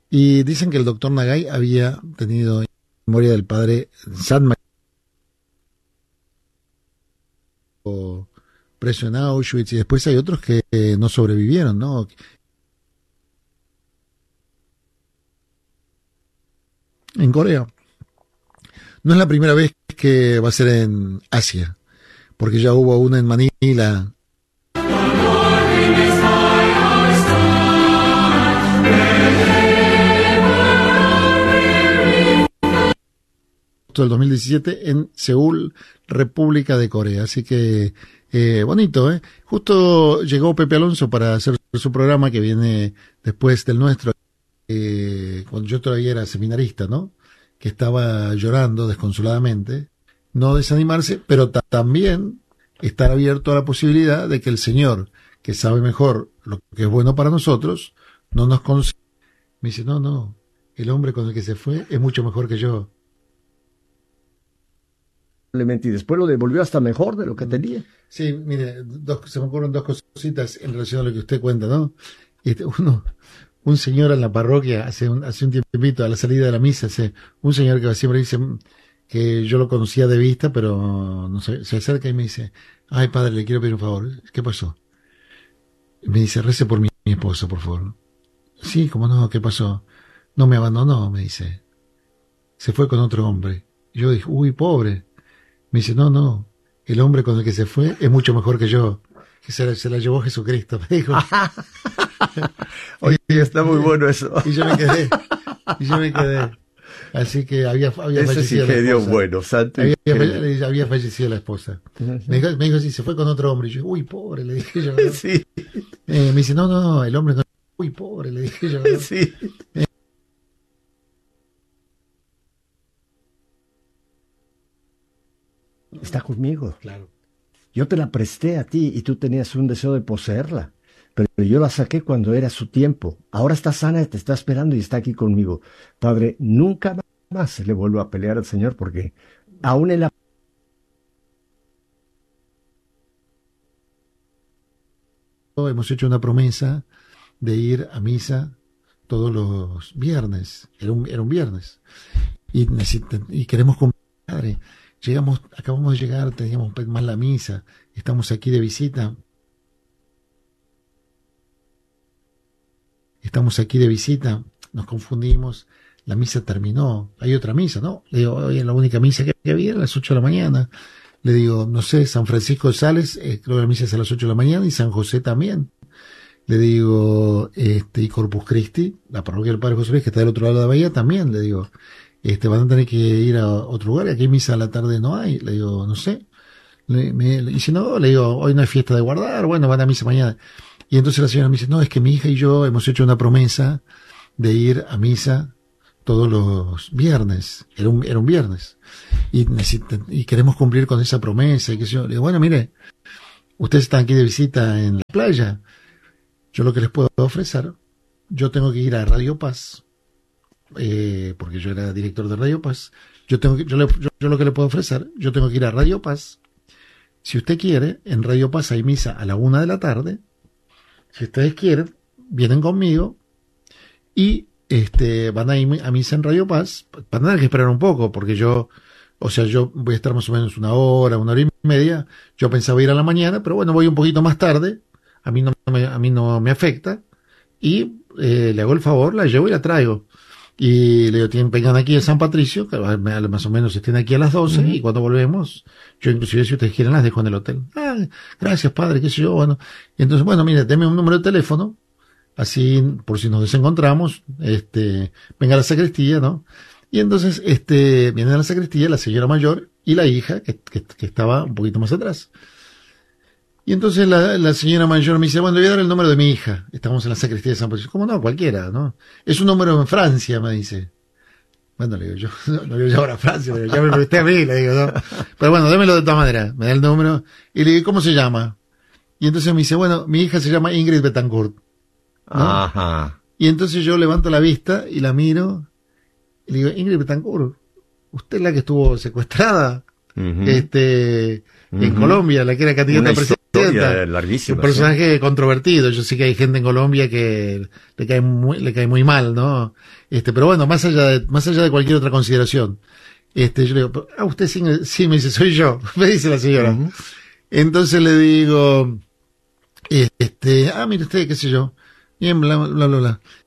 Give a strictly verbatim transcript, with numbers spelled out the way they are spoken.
Y dicen que el doctor Nagai había tenido memoria del padre Sadma, preso en Auschwitz, y después hay otros que eh, no sobrevivieron, ¿no? En Corea. No es la primera vez que va a ser en Asia, porque ya hubo una en Manila. Del dos mil diecisiete en Seúl, República de Corea. Así que eh, bonito, ¿eh? Justo llegó Pepe Alonso para hacer su programa que viene después del nuestro, eh, cuando yo todavía era seminarista, ¿no? Que estaba llorando desconsoladamente. No desanimarse, pero ta- también estar abierto a la posibilidad de que el Señor, que sabe mejor lo que es bueno para nosotros, no nos conceda. Me dice, no, no, el hombre con el que se fue es mucho mejor que yo. Y después lo devolvió hasta mejor de lo que tenía. Sí, mire, dos, se me ocurren dos cositas en relación a lo que usted cuenta, ¿no? Este, uno, un señor en la parroquia, hace un, hace un tiempito, a la salida de la misa, hace, un señor que siempre dice que yo lo conocía de vista, pero no sé, se acerca y me dice, ay padre, le quiero pedir un favor. ¿Qué pasó? Me dice, rece por mi, mi esposa, por favor. Sí, cómo no, ¿qué pasó? No me abandonó, me dice. Se fue con otro hombre. Yo dije, uy, pobre. Me dice, no, no, el hombre con el que se fue es mucho mejor que yo, que se la, se la llevó Jesucristo, me dijo. Oye, está muy bueno eso. Y yo me quedé, y yo me quedé. Así que había, había Ese fallecido sí que la dio esposa. bueno, santo. Había, había, había fallecido la esposa. Uh-huh. Me dijo, me dijo, sí, se fue con otro hombre. Y yo, uy, pobre, le dije yo. ¿No? Sí. Eh, me dice, no, no, el hombre con... Uy, pobre, le dije yo. ¿No? Sí. Eh, Está conmigo. Claro. Yo te la presté a ti y tú tenías un deseo de poseerla, pero yo la saqué cuando era su tiempo. Ahora está sana y te está esperando y está aquí conmigo. Padre, nunca más se le vuelva a pelear al Señor porque aún en la... Hemos hecho una promesa de ir a misa todos los viernes. Era un, era un viernes. Y, y queremos cumplir, Padre. Llegamos, acabamos de llegar, teníamos más la misa, estamos aquí de visita. Estamos aquí de visita, nos confundimos, la misa terminó, hay otra misa, ¿no? Le digo, hoy es la única misa que había, a las ocho de la mañana. Le digo, no sé, San Francisco de Sales, eh, creo que la misa es a las ocho de la mañana, y San José también. Le digo, este, y Corpus Christi, la parroquia del Padre José Luis, que está del otro lado de la bahía, también, le digo. Este, van a tener que ir a otro lugar, aquí misa a la tarde no hay, le digo, no sé. Le, me, y si no, le digo, hoy no hay fiesta de guardar, bueno, van a misa mañana. Y entonces la señora me dice, no, es que mi hija y yo hemos hecho una promesa de ir a misa todos los viernes, era un, era un viernes, y, y queremos cumplir con esa promesa, y que yo, le digo, bueno, mire, ustedes están aquí de visita en la playa, yo lo que les puedo ofrecer, yo tengo que ir a Radio Paz, Eh, porque yo era director de Radio Paz, yo tengo que, yo, le, yo, yo lo que le puedo ofrecer, yo tengo que ir a Radio Paz. Si usted quiere, en Radio Paz hay misa a la una de la tarde. Si ustedes quieren, vienen conmigo y este van a ir a misa en Radio Paz. Van a tener que esperar un poco, porque yo, o sea, yo voy a estar más o menos una hora, una hora y media. Yo pensaba ir a la mañana, pero bueno, voy un poquito más tarde. A mí no me, a mí no me afecta. Y eh, le hago el favor, la llevo y la traigo. Y le digo, tienen, vengan aquí a San Patricio, que más o menos estén aquí a las doce, uh-huh. Y cuando volvemos, yo inclusive si ustedes quieren las dejo en el hotel. Ah, gracias padre, qué sé yo, bueno. Y entonces, bueno, mire, deme un número de teléfono, así, por si nos desencontramos, este, venga a la sacristía, ¿no? Y entonces, este, viene a la sacristía la señora mayor y la hija, que, que, que estaba un poquito más atrás. Y entonces la, la señora mayor me dice, bueno, le voy a dar el número de mi hija. Estamos en la sacristía de San Patricio. ¿Cómo no? Cualquiera, ¿no? Es un número en Francia, me dice. Bueno, le digo, yo no, no voy a llamar a Francia, pero ya me lo presté a mí, le digo, ¿no? Pero bueno, démelo de todas maneras. Me da el número. Y le digo, ¿cómo se llama? Y entonces me dice, bueno, mi hija se llama Ingrid Betancourt, ¿no? Ajá. Y entonces yo levanto la vista y la miro. Y le digo, Ingrid Betancourt, usted es la que estuvo secuestrada, uh-huh. este, uh-huh. en Colombia, la que era candidata a presidente. historia larguísima. Un personaje ¿sí? controvertido. Yo sé que hay gente en Colombia que le cae muy, le cae muy mal, ¿no? Este, pero bueno, más allá de, más allá de cualquier otra consideración, este, yo le digo, ah, usted sí, sí, me dice, soy yo, me dice la señora. Uh-huh. Entonces le digo, este, ah, mire usted, qué sé yo, bien, bla, bla, bla, bla.